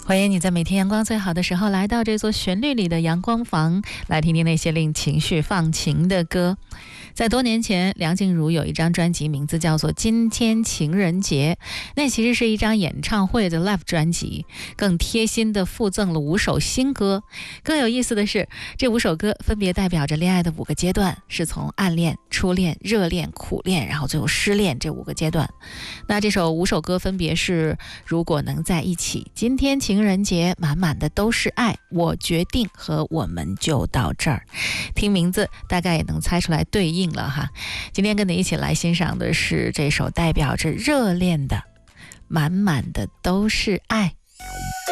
欢迎你在每天阳光最好的时候来到这座旋律里的阳光房，来听听那些令情绪放晴的歌。在多年前，梁静茹有一张专辑，名字叫做《今天情人节》，那其实是一张演唱会的 live 专辑，更贴心地附赠了5首新歌。更有意思的是，这5首歌分别代表着恋爱的5个阶段，是从暗恋、初恋、热恋、苦恋，然后最后失恋这5个阶段。那这5首歌分别是如果能在一起、今天情人节、满满的都是爱、我决定和我们就到这儿。听名字大概也能猜出来对应了哈。今天跟你一起来欣赏的是这首代表着热恋的满满的都是爱。